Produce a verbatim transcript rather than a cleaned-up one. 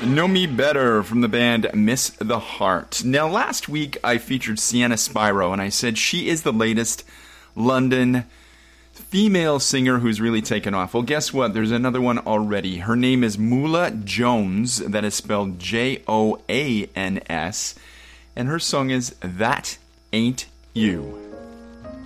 Know Me Better from the band Miss the Heart. Now, last week I featured Sienna Spiro, and I said she is the latest London female singer who's really taken off. Well, guess what? There's another one already. Her name is Mula Jones, that is spelled J O A N S, and her song is That Ain't You.